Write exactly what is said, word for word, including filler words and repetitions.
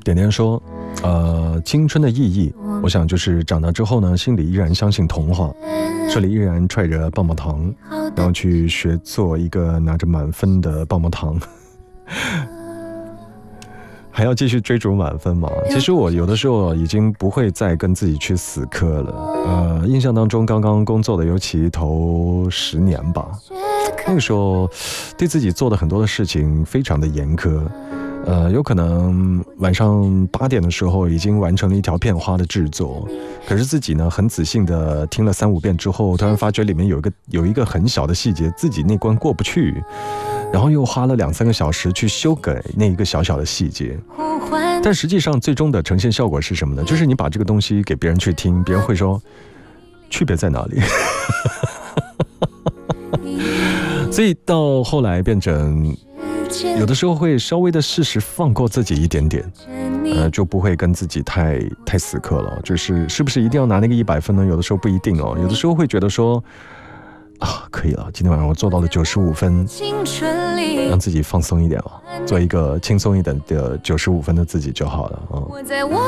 点点说，呃，青春的意义，我想就是长大之后呢，心里依然相信童话，手里依然揣着棒棒糖，然后去学做一个拿着满分的棒棒糖。还要继续追逐满分吗？其实我有的时候已经不会再跟自己去死磕了。呃，印象当中刚刚工作的，尤其头十年吧，那个时候对自己做的很多的事情非常的严苛。呃，有可能晚上八点的时候已经完成了一条片花的制作，可是自己呢很仔细的听了三五遍之后，突然发觉里面有一个有一个很小的细节，自己那关过不去，然后又花了两三个小时去修改那一个小小的细节。但实际上最终的呈现效果是什么呢？就是你把这个东西给别人去听，别人会说区别在哪里。所以到后来变成有的时候会稍微的适时放过自己一点点，呃，就不会跟自己太太死磕了。就是是不是一定要拿那个一百分呢？有的时候不一定哦。有的时候会觉得说啊，可以了，今天晚上我做到了九十五分，让自己放松一点吧，做一个轻松一点的九十五分的自己就好了啊。